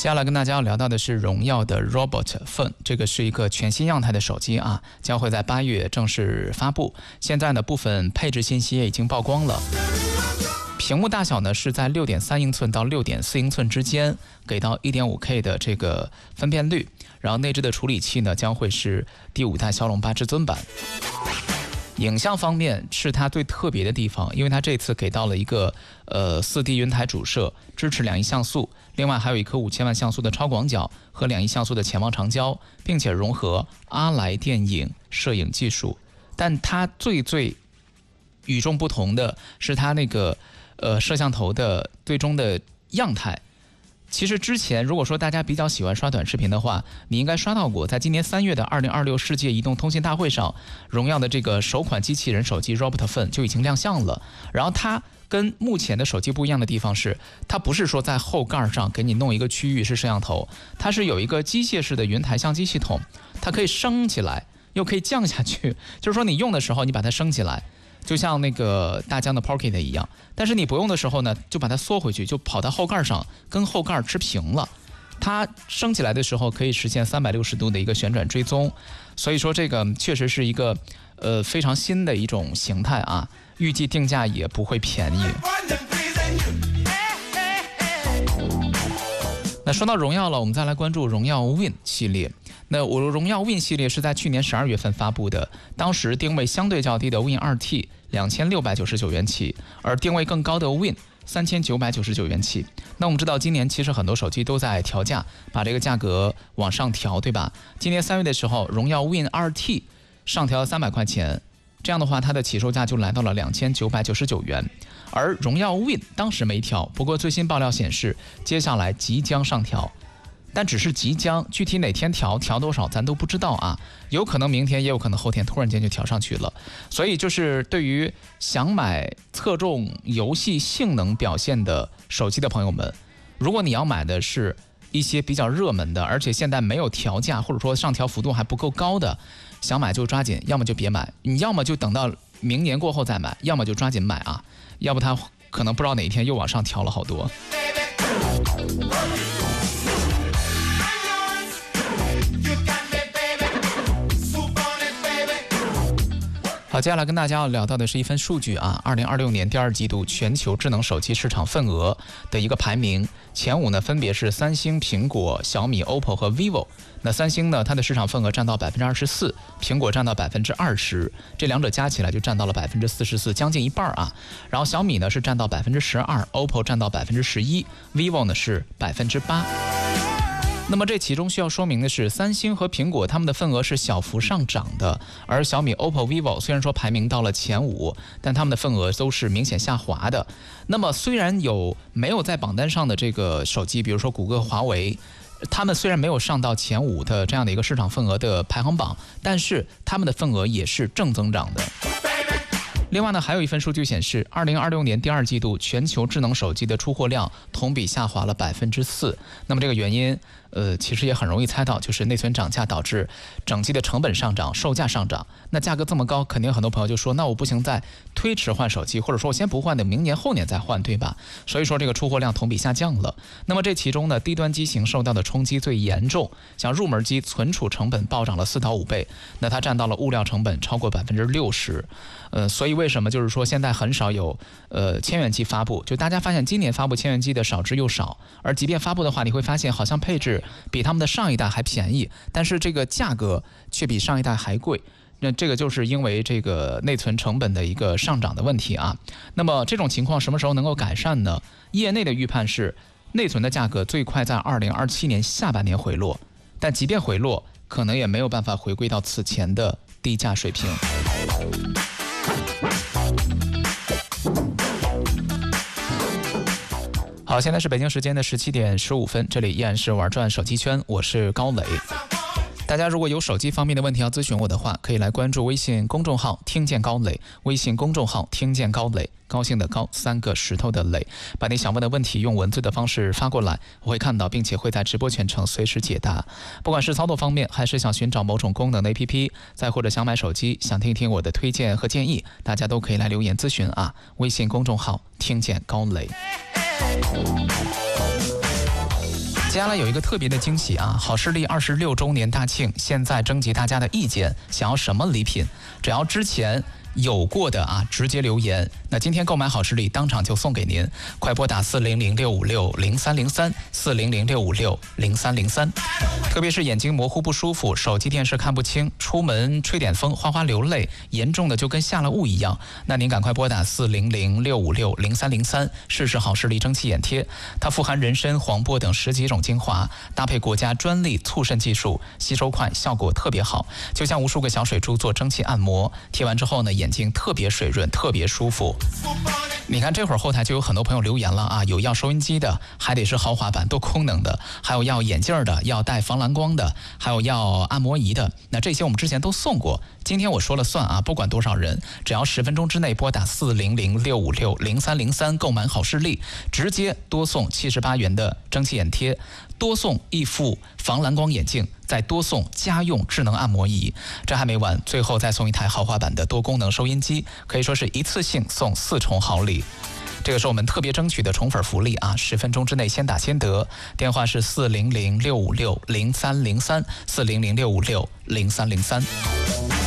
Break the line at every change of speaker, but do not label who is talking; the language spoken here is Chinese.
接下来跟大家要聊到的是荣耀的 Robot Phone， 这个是一个全新样态的手机啊，将会在8月正式发布。现在呢，部分配置信息也已经曝光了。屏幕大小呢是在 6.3 英寸到 6.4 英寸之间，给到 1.5K 的这个分辨率。然后内置的处理器呢将会是第5代骁龙8至尊版。影像方面是它最特别的地方，因为它这次给到了一个4D 云台主摄，支持2亿像素，另外还有一颗5000万像素的超广角和2亿像素的潜望长焦，并且融合阿莱电影摄影技术。但它最与众不同的是它那个摄像头的最终的样态。其实之前如果说大家比较喜欢刷短视频的话，你应该刷到过，在今年3月的2026世界移动通信大会上，荣耀的这个首款机器人手机 Robot Phone 就已经亮相了。然后它跟目前的手机不一样的地方是，它不是说在后盖上给你弄一个区域是摄像头，它是有一个机械式的云台相机系统，它可以升起来又可以降下去，就是说你用的时候你把它升起来，就像那个大疆的 Pocket 一样，但是你不用的时候呢，就把它缩回去，就跑到后盖上，跟后盖持平了。它升起来的时候可以实现360度的一个旋转追踪，所以说这个确实是一个非常新的一种形态啊，预计定价也不会便宜。那说到荣耀了，我们再来关注荣耀 Win 系列。那荣耀 Win 系列是在去年12月份发布的，当时定位相对较低的 Win 2T 2699元起，而定位更高的 Win 3999元起。那我们知道今年其实很多手机都在调价，把这个价格往上调，对吧？今年3月的时候，荣耀 Win 2T 上调了300块钱，这样的话它的起售价就来到了2999元。而荣耀 Win 当时没调，不过最新爆料显示接下来即将上调，但只是即将，具体哪天调多少咱都不知道啊，有可能明天也有可能后天突然间就调上去了。所以就是对于想买侧重游戏性能表现的手机的朋友们，如果你要买的是一些比较热门的，而且现在没有调价或者说上调幅度还不够高的，想买就抓紧，要么就别买，你要么就等到明年过后再买，要么就抓紧买啊，要不它可能不知道哪一天又往上调了好多。好，接下来跟大家要聊到的是一份数据啊，2026年第2季度全球智能手机市场份额的一个排名，前5呢分别是三星、苹果、小米、OPPO 和 vivo。那三星呢，它的市场份额占到24%，苹果占到20%，这两者加起来就占到了44%，将近一半啊。然后小米呢是占到12%，OPPO 占到11%，vivo 呢是8%。那么这其中需要说明的是，三星和苹果它们的份额是小幅上涨的，而小米、OPPO、vivo 虽然说排名到了前5，但它们的份额都是明显下滑的。那么虽然没有在榜单上的这个手机，比如说谷歌、华为，他们虽然没有上到前5的这样的一个市场份额的排行榜，但是他们的份额也是正增长的。另外呢，还有一份数据显示，2026年第2季度全球智能手机的出货量同比下滑了4%。那么这个原因，其实也很容易猜到，就是内存涨价导致整机的成本上涨，售价上涨。那价格这么高，肯定很多朋友就说，那我不行再推迟换手机，或者说我先不换，等明年后年再换，对吧？所以说这个出货量同比下降了。那么这其中呢，低端机型受到的冲击最严重，像入门机存储成本暴涨了4到5倍，那它占到了物料成本超过60%。所以为什么就是说现在很少有千元机发布？就大家发现今年发布千元机的少之又少，而即便发布的话，你会发现好像配置比他们的上一代还便宜，但是这个价格却比上一代还贵。那这个就是因为这个内存成本的一个上涨的问题啊。那么这种情况什么时候能够改善呢？业内的预判是，内存的价格最快在2027年下半年回落，但即便回落，可能也没有办法回归到此前的低价水平。好，现在是北京时间的17点15分，这里依然是玩转手机圈，我是高磊。大家如果有手机方面的问题要咨询我的话，可以来关注微信公众号听见高磊，微信公众号听见高磊，高兴的高，3个石头的磊，把你想问的问题用文字的方式发过来，我会看到并且会在直播全程随时解答。不管是操作方面，还是想寻找某种功能的 APP， 再或者想买手机，想听听我的推荐和建议，大家都可以来留言咨询啊。微信公众号听见高磊。 接下来有一个特别的惊喜啊！好视力26周年大庆，现在征集大家的意见，想要什么礼品？只要之前有过的啊，直接留言。那今天购买好视力，当场就送给您。快拨打400-656-0303，400-656-0303。特别是眼睛模糊不舒服，手机电视看不清，出门吹点风，哗哗流泪，严重的就跟下了雾一样，那您赶快拨打400-656-0303，试试好视力蒸汽眼贴。它富含人参、黄柏等10几种精华，搭配国家专利促渗技术，吸收快，效果特别好，就像无数个小水珠做蒸汽按摩，贴完之后呢，眼睛特别水润，特别舒服。你看这会儿后台就有很多朋友留言了啊，有要收音机的，还得是豪华版多功能的，还有要眼镜的，要带防蓝光的，还有要按摩仪的。那这些我们之前都送过，今天我说了算啊，不管多少人，只要10分钟之内拨打400-656-0303购买好视力，直接多送78元的蒸汽眼贴，多送一副防蓝光眼镜，再多送家用智能按摩仪。这还没完，最后再送一台豪华版的多功能收音机，可以说是一次性送4重好礼。这个是我们特别争取的宠粉福利啊！10分钟之内先打先得，电话是400-656-0303，400-656-0303。